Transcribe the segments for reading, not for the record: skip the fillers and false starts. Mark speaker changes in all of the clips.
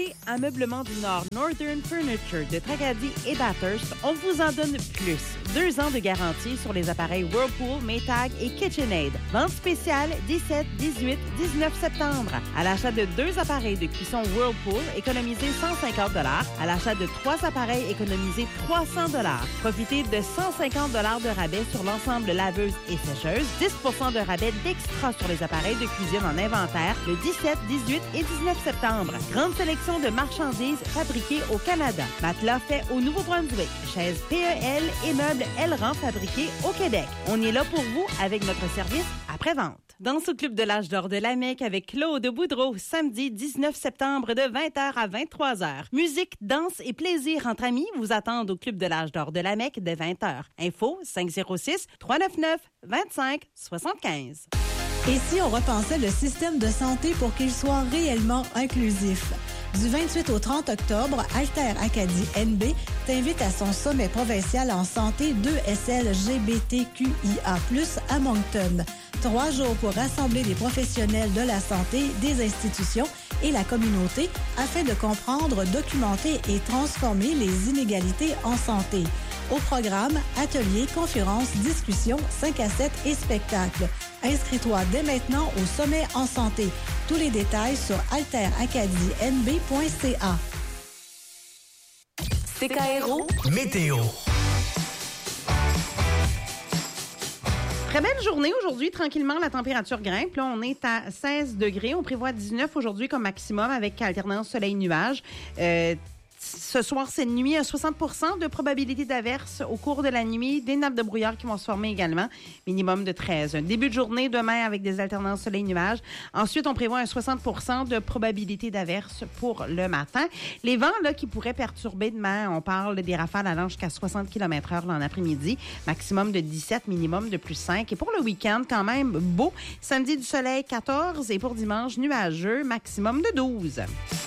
Speaker 1: Chez Ameublement du Nord Northern Furniture de Tracadie et Bathurst, on vous en donne plus. 2 ans de garantie sur les appareils Whirlpool, Maytag et KitchenAid. Vente spéciale 17, 18, 19 septembre. À l'achat de 2 appareils de cuisson Whirlpool, économisez 150 $. À l'achat de 3 appareils, économisez 300 $. Profitez de 150 $ de rabais sur l'ensemble laveuse et sécheuse. 10 % de rabais d'extra sur les appareils de cuisine en inventaire le 17, 18 et 19 septembre. Grande sélection de marchandises fabriquées au Canada. Matelas fait au Nouveau-Brunswick. Chaises PEL et meubles Elran fabriqués au Québec. On est là pour vous avec notre service après-vente. Danse au Club de l'Âge d'Or de la Mecque avec Claude Boudreau, samedi 19 septembre de 20h à 23h. Musique, danse et plaisir entre amis vous attendent au Club de l'Âge d'Or de la Mecque dès 20h. Info 506-399-2575.
Speaker 2: Et si on repensait le système de santé pour qu'il soit réellement inclusif? Du 28 au 30 octobre, Alter Acadie NB t'invite à son sommet provincial en santé 2SLGBTQIA+, à Moncton. 3 jours pour rassembler les professionnels de la santé, des institutions et la communauté afin de comprendre, documenter et transformer les inégalités en santé. Au programme, ateliers, conférences, discussions, 5 à 7 et spectacles. Inscris-toi dès maintenant au Sommet en santé. Tous les détails sur alteracadienb.ca.
Speaker 3: CKRO
Speaker 4: Météo.
Speaker 1: Très belle journée aujourd'hui. Tranquillement, la température grimpe. Là, on est à 16 degrés. On prévoit 19 aujourd'hui comme maximum avec alternance soleil-nuage. Ce soir, cette nuit, 60 % de probabilité d'averse au cours de la nuit. Des nappes de brouillard qui vont se former également. Minimum de 13. Un début de journée demain avec des alternances soleil-nuages. Ensuite, on prévoit un 60 % de probabilité d'averse pour le matin. Les vents là qui pourraient perturber demain, on parle des rafales allant jusqu'à 60 km/h en après-midi. Maximum de 17, minimum de plus 5. Et pour le week-end, quand même beau. Samedi du soleil, 14. Et pour dimanche, nuageux, maximum de 12.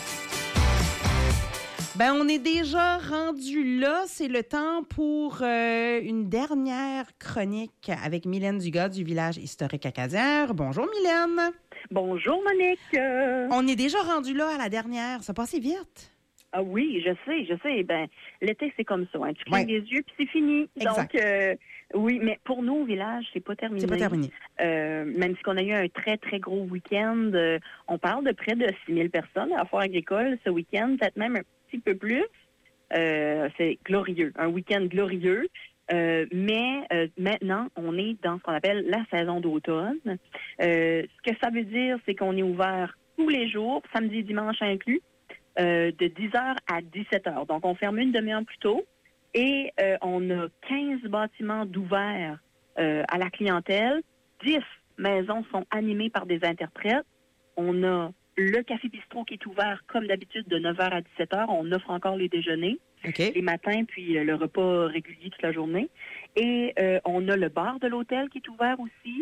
Speaker 1: Ben, on est déjà rendu là. C'est le temps pour une dernière chronique avec Mylène Dugas du village historique acadien. Bonjour, Mylène.
Speaker 5: Bonjour, Monique.
Speaker 1: On est déjà rendu là à la dernière. Ça passe vite.
Speaker 5: Ah oui, je sais. Ben, l'été, c'est comme ça. Hein. Tu clignes les yeux, puis c'est fini.
Speaker 1: Exact.
Speaker 5: Donc, oui, mais pour nous, au village, c'est pas terminé.
Speaker 1: C'est pas terminé.
Speaker 5: Même si on a eu un très, très gros week-end, on parle de près de 6 000 personnes à la foire agricole ce week-end, peut-être même un petit peu plus. C'est glorieux, un week-end glorieux. Mais maintenant, on est dans ce qu'on appelle la saison d'automne. Ce que ça veut dire, c'est qu'on est ouvert tous les jours, samedi et dimanche inclus, de 10h à 17h. Donc, on ferme une demi-heure plus tôt et on a 15 bâtiments d'ouverts à la clientèle. 10 maisons sont animées par des interprètes. On a le Café Bistrot qui est ouvert comme d'habitude de 9h à 17h. On offre encore les déjeuners, les matins, puis le repas régulier toute la journée. Et on a le bar de l'hôtel qui est ouvert aussi.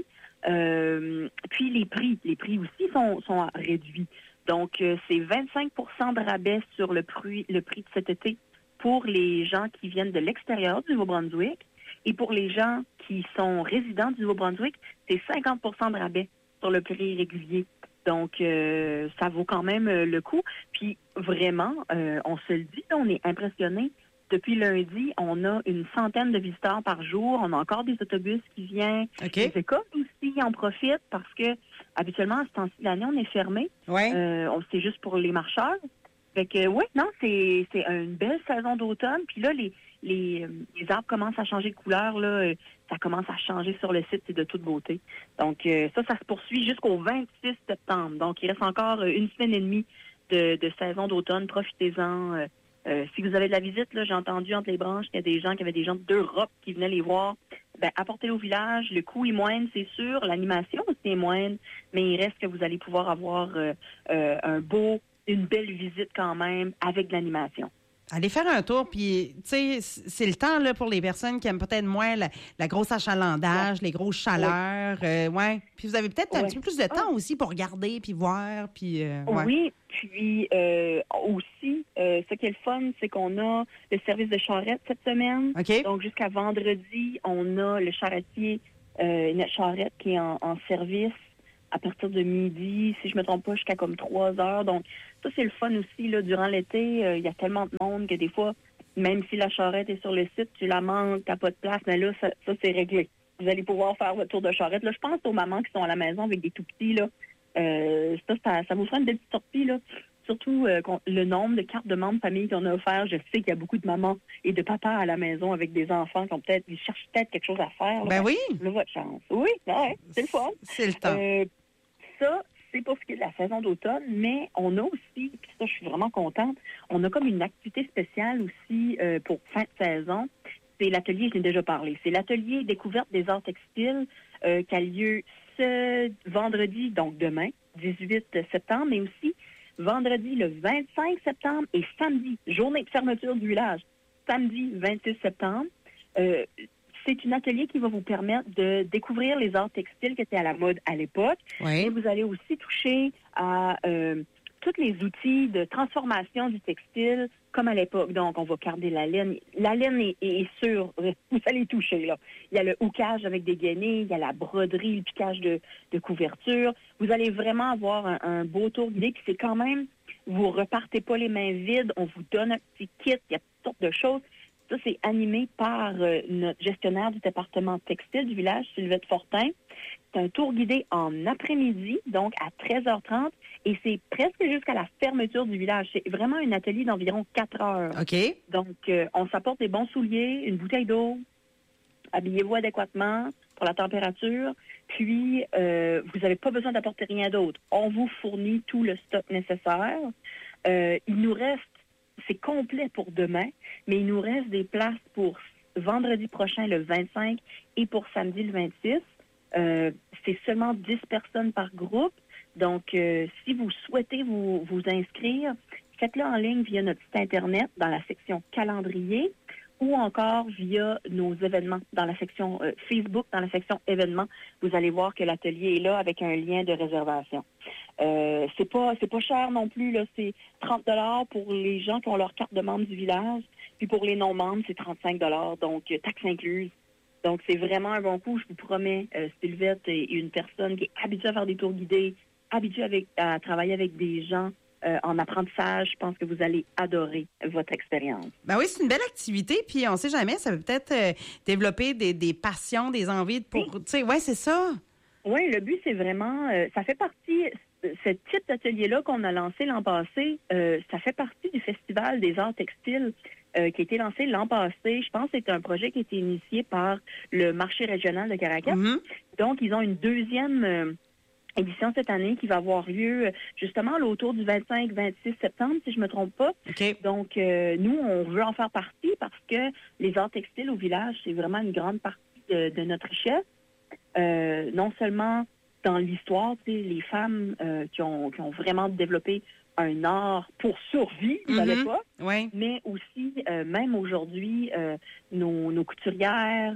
Speaker 5: Puis les prix aussi sont réduits. Donc, c'est 25 % de rabais sur le prix de cet été pour les gens qui viennent de l'extérieur du Nouveau-Brunswick. Et pour les gens qui sont résidents du Nouveau-Brunswick, c'est 50 % de rabais sur le prix régulier. Donc, ça vaut quand même le coup. Puis, vraiment, on se le dit, on est impressionnés. Depuis lundi, on a une centaine de visiteurs par jour. On a encore des autobus qui viennent. Les écoles aussi en profitent parce que, habituellement, à ce temps-ci de l'année, on est fermé. C'est juste pour les marcheurs. Fait que, c'est une belle saison d'automne. Puis là, les arbres commencent à changer de couleur, là. Ça commence à changer sur le site, c'est de toute beauté. Donc, ça se poursuit jusqu'au 26 septembre. Donc, il reste encore une semaine et demie de saison d'automne. Profitez-en. Si vous avez de la visite, là, j'ai entendu entre les branches qu'il y a des gens qui avaient des gens d'Europe qui venaient les voir. Ben, apportez-les au village. Le coût est moindre, c'est sûr. L'animation aussi est moindre. Mais il reste que vous allez pouvoir avoir une belle visite quand même avec de l'animation.
Speaker 1: Allez faire un tour, puis tu sais, c'est le temps là pour les personnes qui aiment peut-être moins la grosse achalandage, les grosses chaleurs, Puis vous avez peut-être un petit peu plus de temps aussi pour regarder, puis voir, puis
Speaker 5: Oui, puis aussi, ce qui est le fun, c'est qu'on a le service de charrette cette semaine. Donc jusqu'à vendredi, on a le charretier, une charrette qui est en service à partir de midi, si je me trompe pas, jusqu'à comme 3 heures. Donc, ça, c'est le fun aussi, là, durant l'été. Il y a tellement de monde que des fois, même si la charrette est sur le site, tu la manques, t'as pas de place, mais là, ça c'est réglé. Vous allez pouvoir faire votre tour de charrette. Là, je pense aux mamans qui sont à la maison avec des tout-petits, là. Ça vous fera une belle petite sortie, là. Surtout le nombre de cartes de membres de famille qu'on a offert. Je sais qu'il y a beaucoup de mamans et de papas à la maison avec des enfants qui cherchent peut-être quelque chose à faire. Là.
Speaker 1: Ben oui.
Speaker 5: Là, votre chance. Oui, ouais, c'est le fun.
Speaker 1: C'est le temps.
Speaker 5: Ça, c'est pour ce qui est de la saison d'automne, mais on a aussi, puis ça, je suis vraiment contente, on a comme une activité spéciale aussi pour fin de saison. C'est l'atelier, je l'ai déjà parlé, c'est l'atelier découverte des arts textiles qui a lieu ce vendredi, donc demain, 18 septembre, mais aussi vendredi le 25 septembre et samedi, journée de fermeture du village, samedi 26 septembre. C'est un atelier qui va vous permettre de découvrir les arts textiles qui étaient à la mode à l'époque.
Speaker 1: Oui.
Speaker 5: Et vous allez aussi toucher à tous les outils de transformation du textile comme à l'époque. Donc, on va garder la laine. La laine est sûre, vous allez toucher, là. Il y a le hookage avec des gainés, il y a la broderie, le piquage de couverture. Vous allez vraiment avoir un beau tour guidé, puis c'est quand même, vous repartez pas les mains vides, on vous donne un petit kit, il y a toutes sortes de choses. Ça, c'est animé par notre gestionnaire du département textile du village, Sylvette Fortin. C'est un tour guidé en après-midi, donc à 13h30, et c'est presque jusqu'à la fermeture du village. C'est vraiment un atelier d'environ 4 heures.
Speaker 1: OK.
Speaker 5: Donc, on s'apporte des bons souliers, une bouteille d'eau, habillez-vous adéquatement pour la température, puis vous n'avez pas besoin d'apporter rien d'autre. On vous fournit tout le stock nécessaire. Il nous reste, c'est complet pour demain, mais il nous reste des places pour vendredi prochain, le 25, et pour samedi, le 26. C'est seulement 10 personnes par groupe. Donc, si vous souhaitez vous inscrire, faites-le en ligne via notre site Internet dans la section calendrier ou encore via nos événements dans la section Facebook, dans la section événements. Vous allez voir que l'atelier est là avec un lien de réservation. C'est pas cher non plus, là. C'est 30$ pour les gens qui ont leur carte de membre du village. Puis pour les non-membres, c'est 35$. Donc, taxe incluse. Donc, c'est vraiment un bon coup. Je vous promets, Sylvette est une personne qui est habituée à faire des tours guidés, habituée à travailler avec des gens en apprentissage. Je pense que vous allez adorer votre expérience.
Speaker 1: Ben oui, c'est une belle activité. Puis, on ne sait jamais, ça peut peut-être développer des passions, des envies pour... Tu sais, ouais, c'est ça.
Speaker 5: Oui, le but, c'est vraiment... ça fait partie... Ce type d'atelier-là qu'on a lancé l'an passé, ça fait partie du Festival des arts textiles qui a été lancé l'an passé. Je pense que c'est un projet qui a été initié par le marché régional de Caracas. Mm-hmm. Donc, ils ont une deuxième édition cette année qui va avoir lieu justement là, autour du 25-26 septembre, si je me trompe pas.
Speaker 1: Okay.
Speaker 5: Donc, nous, on veut en faire partie parce que les arts textiles au village, c'est vraiment une grande partie de notre richesse. Non seulement dans l'histoire, les femmes qui ont vraiment développé un art pour survivre à l'époque,
Speaker 1: oui.
Speaker 5: Mais aussi, même aujourd'hui, nos couturières,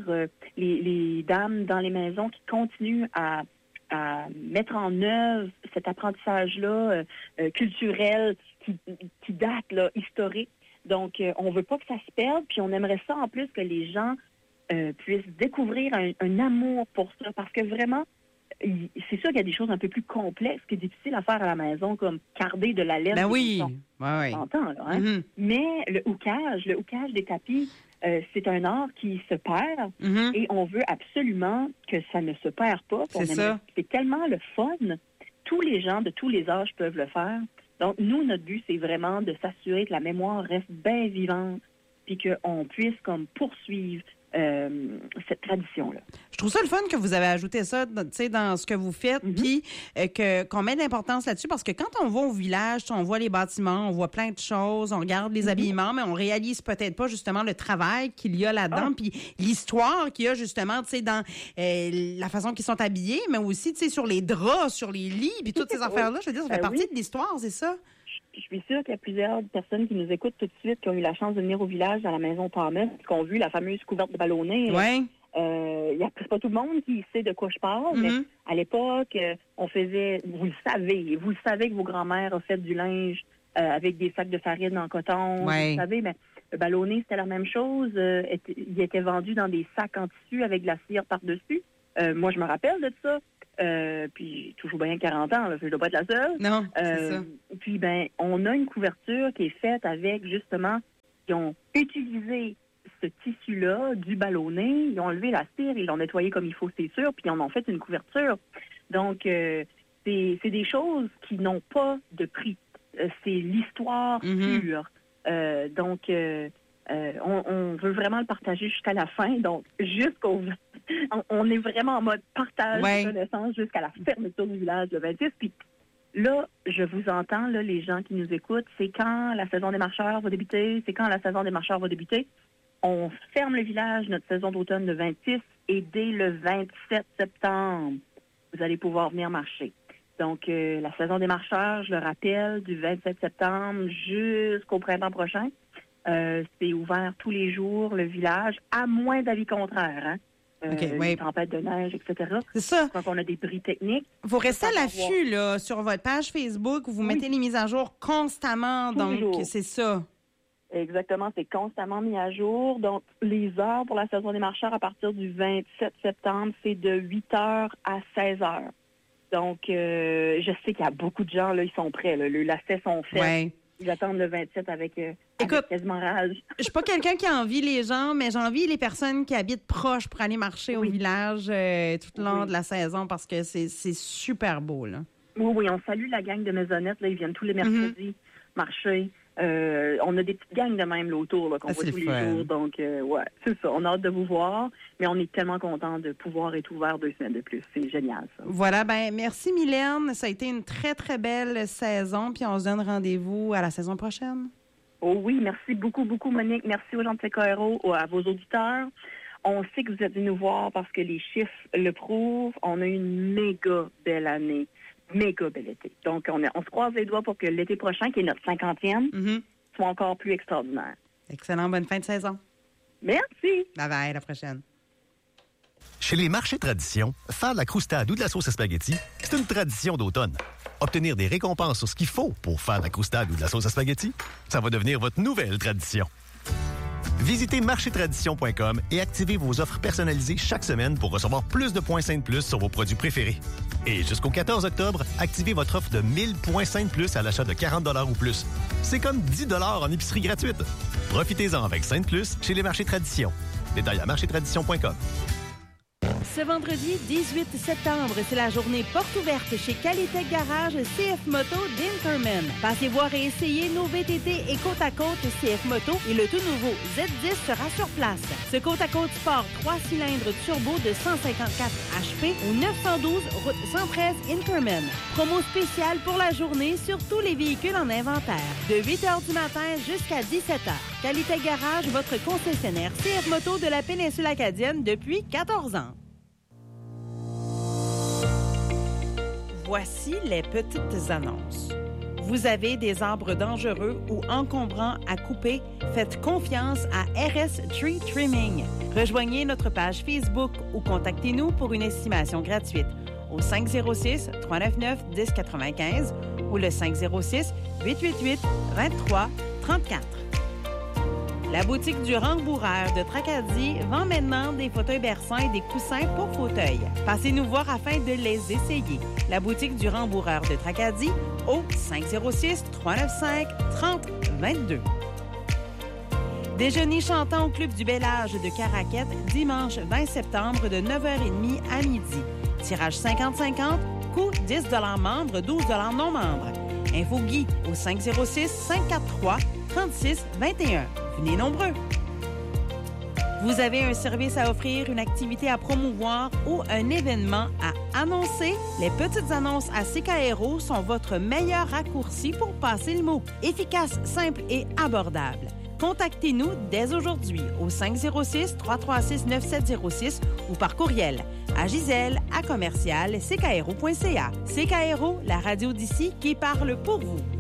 Speaker 5: les dames dans les maisons qui continuent à mettre en œuvre cet apprentissage-là culturel qui date, là, historique. Donc, on veut pas que ça se perde, puis on aimerait ça en plus que les gens puissent découvrir un amour pour ça, parce que vraiment, c'est sûr qu'il y a des choses un peu plus complexes qui sont difficiles à faire à la maison, comme carder de la laine.
Speaker 1: Ben oui,
Speaker 5: on entend, là, hein? Mm-hmm. Mais le hookage des tapis, c'est un art qui se perd et on veut absolument que ça ne se perd pas. C'est tellement le fun. Tous les gens de tous les âges peuvent le faire. Donc, nous, notre but, c'est vraiment de s'assurer que la mémoire reste bien vivante puis qu'on puisse comme poursuivre cette tradition-là.
Speaker 1: Je trouve ça le fun que vous avez ajouté ça dans ce que vous faites, puis qu'on met de l'importance là-dessus, parce que quand on va au village, on voit les bâtiments, on voit plein de choses, on regarde les habillements, mais on réalise peut-être pas justement le travail qu'il y a là-dedans, puis l'histoire qu'il y a justement dans la façon qu'ils sont habillés, mais aussi sur les draps, sur les lits, puis toutes ces affaires-là. Je veux dire, ça fait partie de l'histoire, c'est ça?
Speaker 5: Je suis sûre qu'il y a plusieurs personnes qui nous écoutent tout de suite, qui ont eu la chance de venir au village à la maison Thomas, qui ont vu la fameuse couverte de ballonnet.
Speaker 1: Oui.
Speaker 5: Il n'y a pas tout le monde qui sait de quoi je parle, mais à l'époque, on faisait, vous le savez que vos grands-mères ont fait du linge avec des sacs de farine en coton.
Speaker 1: Ouais.
Speaker 5: Vous savez, mais le ballonnet, c'était la même chose. Il était vendu dans des sacs en tissu avec de la cire par-dessus. Moi, je me rappelle de ça. puis j'ai toujours bien 40 ans, là, je ne dois pas être la seule.
Speaker 1: Non, c'est ça.
Speaker 5: Puis, on a une couverture qui est faite avec, justement, ils ont utilisé ce tissu-là, du ballonné, ils ont enlevé la cire, ils l'ont nettoyé comme il faut, c'est sûr, puis ils en ont fait une couverture. Donc, c'est des choses qui n'ont pas de prix. C'est l'histoire pure. Donc, on veut vraiment le partager jusqu'à la fin. Donc, on est vraiment en mode partage de connaissances jusqu'à la fermeture du village le 26. Puis là, je vous entends, là, les gens qui nous écoutent, c'est quand la saison des marcheurs va débuter, On ferme le village, notre saison d'automne, le 26, et dès le 27 septembre, vous allez pouvoir venir marcher. Donc, la saison des marcheurs, je le rappelle, du 27 septembre jusqu'au printemps prochain. C'est ouvert tous les jours, le village, à moins d'avis contraire, des tempêtes de neige, etc.
Speaker 1: C'est ça.
Speaker 5: Donc, on a des bris techniques.
Speaker 1: Vous restez à l'affût, là, sur votre page Facebook. Vous mettez les mises à jour constamment. Donc, c'est ça.
Speaker 5: Exactement, c'est constamment mis à jour. Donc, les heures pour la saison des marcheurs à partir du 27 septembre, c'est de 8h à 16h. Donc, je sais qu'il y a beaucoup de gens, là, ils sont prêts. Là, les lacets sont faits. Ouais. Ils attendent le 27 avec quasiment rage.
Speaker 1: Je suis pas quelqu'un qui envie les gens, mais j'envie les personnes qui habitent proches pour aller marcher au village tout le long de la saison parce que c'est super beau, là.
Speaker 5: Oui, on salue la gang de Maisonnette. Là, ils viennent tous les mercredis marcher. On a des petites gangs de même là, autour là, qu'on voit tous les jours. Donc, c'est ça. On a hâte de vous voir, mais on est tellement contents de pouvoir être ouvert 2 semaines de plus. C'est génial, ça.
Speaker 1: Voilà. Merci, Mylène. Ça a été une très, très belle saison. Puis on se donne rendez-vous à la saison prochaine.
Speaker 5: Oh oui, merci beaucoup, beaucoup, Monique. Merci aux gens de CKRO, à vos auditeurs. On sait que vous êtes venus nous voir parce que les chiffres le prouvent. On a eu une méga belle année. Méga bel été. Donc, on se croise les doigts pour que l'été prochain, qui est notre 50e, soit encore plus extraordinaire.
Speaker 1: Excellent. Bonne fin de saison.
Speaker 5: Merci.
Speaker 1: Bye-bye. À la prochaine.
Speaker 3: Chez les marchés Tradition, faire de la croustade ou de la sauce à spaghetti, c'est une tradition d'automne. Obtenir des récompenses sur ce qu'il faut pour faire de la croustade ou de la sauce à spaghetti, ça va devenir votre nouvelle tradition. Visitez marchétradition.com et activez vos offres personnalisées chaque semaine pour recevoir plus de points Sainte Plus sur vos produits préférés. Et jusqu'au 14 octobre, activez votre offre de 1000 points Sainte Plus à l'achat de 40 $ ou plus. C'est comme 10 $ en épicerie gratuite. Profitez-en avec Sainte Plus chez les marchés Tradition. Détails à marchétradition.com.
Speaker 1: Ce vendredi 18 septembre, c'est la journée porte ouverte chez Qualitech Garage CF Moto d'Inkerman. Passez voir et essayez nos VTT et côte à côte CF Moto et le tout nouveau Z10 sera sur place. Ce côte à côte sport 3 cylindres turbo de 154 HP au 912 route 113 Inkerman. Promo spéciale pour la journée sur tous les véhicules en inventaire. De 8h du matin jusqu'à 17h. Qualitech Garage, votre concessionnaire CF Moto de la péninsule acadienne depuis 14 ans. Voici les petites annonces. Vous avez des arbres dangereux ou encombrants à couper? Faites confiance à RS Tree Trimming. Rejoignez notre page Facebook ou contactez-nous pour une estimation gratuite au 506-399-1095 ou le 506-888-2334. La boutique du Rembourreur de Tracadie vend maintenant des fauteuils berçants et des coussins pour fauteuils. Passez-nous voir afin de les essayer. La boutique du Rembourreur de Tracadie au 506-395-3022. Déjeuner chantant au Club du Bel Âge de Caraquette, dimanche 20 septembre de 9h30 à midi. Tirage 50-50, coût 10 $ membres, 12 $ non membres. Info Guy au 506-543-3621. Venez nombreux. Vous avez un service à offrir, une activité à promouvoir ou un événement à annoncer? Les petites annonces à CKRO sont votre meilleur raccourci pour passer le mot. Efficace, simple et abordable. Contactez-nous dès aujourd'hui au 506-336-9706 ou par courriel à giselle@commercial-ckro.ca. CKRO, la radio d'ici qui parle pour vous.